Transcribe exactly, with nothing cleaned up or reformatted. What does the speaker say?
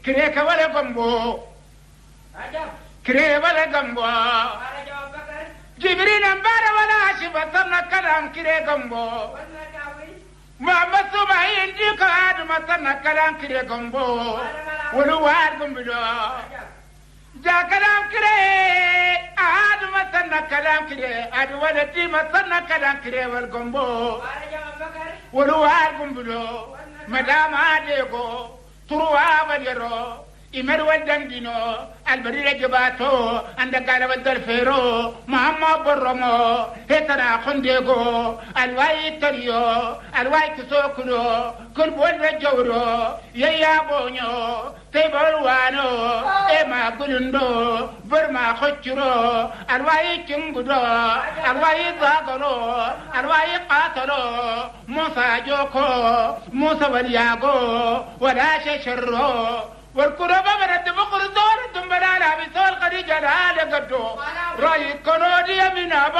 كريك ولا قنبو كريك ولا قنبو جبريل أنبار ولا شفتنا كلام كريك قنبو ما بسوا ما ينديك هذا ما تنا كلام كريك قنبو ولوار قنبو جا كلام كريك هذا ما تنا كلام كريك هذا ولدي ما تنا كلام كريك والقنبو ولوار قنبو مدام هاديكو تروى وليرو إمر والدندينو البريد جباتو عندك على الدرفيرو مهما برمو هتنا خنديكو الواي تريو الواي كسوكنو كل بول جورو يا بونيو تيبلوانو إما قلندو برما خجرو الواي كنغدو الواي زاغرو الواي قاتلو موسى جوكو موسى ولياغو ولا ششرو والكربة برد بقر دور دم بلالا بسول قريجة لا لقدو رأي كنودي من